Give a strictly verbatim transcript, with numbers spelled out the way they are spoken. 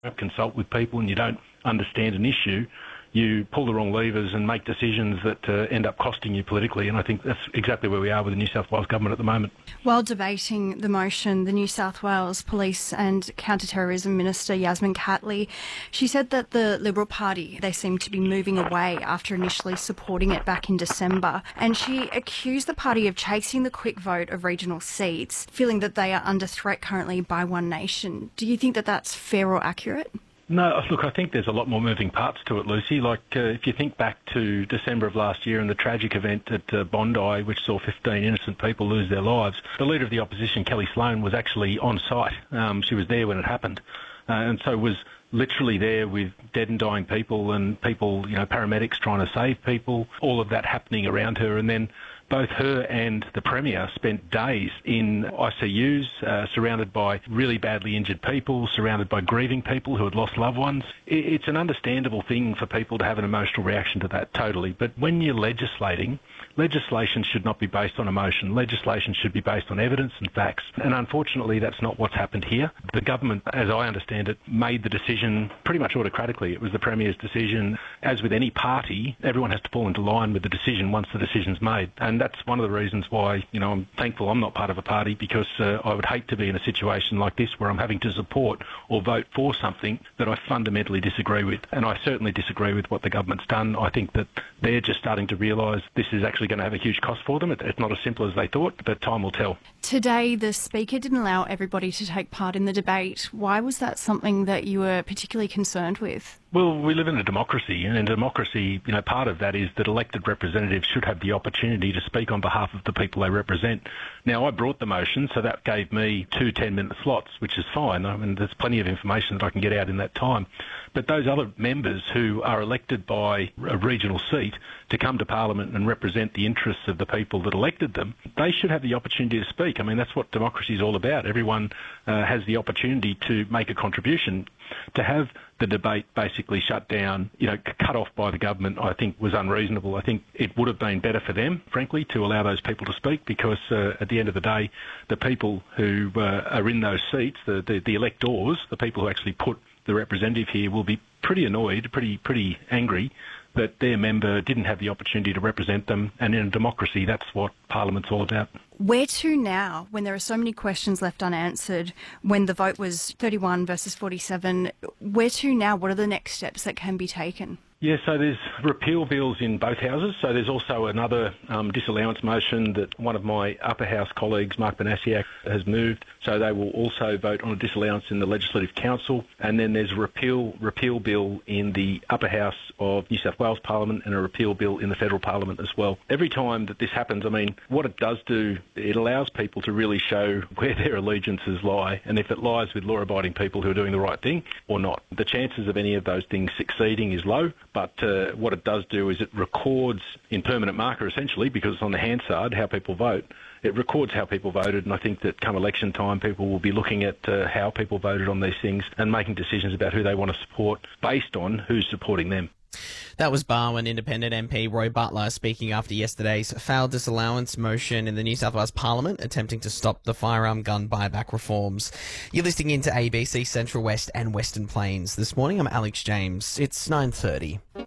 consult with people and you don't understand an issue, you pull the wrong levers and make decisions that uh, end up costing you politically. And I think that's exactly where we are with the New South Wales government at the moment. While debating the motion, the New South Wales Police and Counter-Terrorism Minister Yasmin Catley, she said that the Liberal Party, they seem to be moving away after initially supporting it back in December. And she accused the party of chasing the quick vote of regional seats, feeling that they are under threat currently by One Nation. Do you think that that's fair or accurate? No, look, I think there's a lot more moving parts to it, Lucy. Like, uh, if you think back to December of last year and the tragic event at uh, Bondi, which saw fifteen innocent people lose their lives, the Leader of the Opposition, Kelly Sloan, was actually on site. Um, she was there when it happened. Uh, and so was literally there with dead and dying people and people, you know, paramedics trying to save people, all of that happening around her. And then both her and the Premier spent days in I C Us, uh, surrounded by really badly injured people, surrounded by grieving people who had lost loved ones. It's an understandable thing for people to have an emotional reaction to that, totally. But when you're legislating, legislation should not be based on emotion. Legislation should be based on evidence and facts. And unfortunately, that's not what's happened here. The government, as I understand it, made the decision pretty much autocratically. It was the Premier's decision. As with any party, everyone has to fall into line with the decision once the decision's made. And that's one of the reasons why, you know, I'm thankful I'm not part of a party, because uh, I would hate to be in a situation like this where I'm having to support or vote for something that I fundamentally disagree with. And I certainly disagree with what the government's done. I think that they're just starting to realise this is actually going to have a huge cost for them. It's not as simple as they thought, but time will tell. Today, the Speaker didn't allow everybody to take part in the debate. Why was that something that you were particularly concerned with? Well, we live in a democracy, and in a democracy, you know, part of that is that elected representatives should have the opportunity to speak on behalf of the people they represent. Now, I brought the motion, so that gave me two ten-minute slots, which is fine. I mean, there's plenty of information that I can get out in that time. But those other members who are elected by a regional seat to come to Parliament and represent the interests of the people that elected them, they should have the opportunity to speak. I mean, that's what democracy is all about. Everyone uh, has the opportunity to make a contribution. To have the debate basically shut down, you know, cut off by the government, I think was unreasonable. I think it would have been better for them, frankly, to allow those people to speak, because uh, at the end of the day, the people who uh, are in those seats, the, the, the electors, the people who actually put the representative here, will be pretty annoyed, pretty pretty angry that their member didn't have the opportunity to represent them. And in a democracy, that's what Parliament's all about. Where to now, when there are so many questions left unanswered, when the vote was thirty-one versus forty-seven, where to now? What are the next steps that can be taken? Yeah, so there's repeal bills in both houses. So there's also another um, disallowance motion that one of my upper house colleagues, Mark Banasiak, has moved. So they will also vote on a disallowance in the Legislative Council. And then there's a repeal repeal bill in the upper house of New South Wales Parliament and a repeal bill in the federal Parliament as well. Every time that this happens, I mean, what it does do, it allows people to really show where their allegiances lie, and if it lies with law-abiding people who are doing the right thing or not. The chances of any of those things succeeding is low. But uh, what it does do is it records in permanent marker, essentially, because it's on the Hansard, how people vote. It records how people voted, and I think that come election time, people will be looking at uh, how people voted on these things and making decisions about who they want to support based on who's supporting them. That was Barwon Independent M P Roy Butler speaking after yesterday's failed disallowance motion in the New South Wales Parliament, attempting to stop the firearm gun buyback reforms. You're listening into A B C Central West and Western Plains. This morning, I'm Alex James. It's nine thirty.